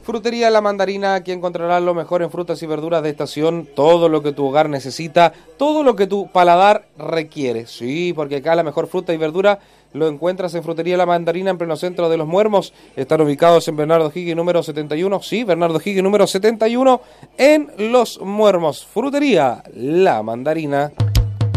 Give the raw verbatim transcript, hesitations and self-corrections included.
Frutería La Mandarina, aquí encontrarás lo mejor en frutas y verduras de estación, todo lo que tu hogar necesita, todo lo que tu paladar requiere. Sí, porque acá la mejor fruta y verdura lo encuentras en Frutería La Mandarina, en pleno centro de Los Muermos. Están ubicados en Bernardo Higgins número setenta y uno, sí, Bernardo Higgins número setenta y uno, en Los Muermos. Frutería La Mandarina.